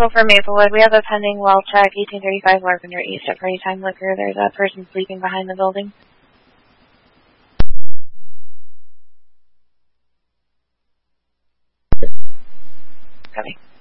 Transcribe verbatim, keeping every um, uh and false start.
Central for Maplewood. We have a pending well check, eighteen thirty-five Lavender East at Party Time Liquor. There's a person sleeping behind the building. Copy.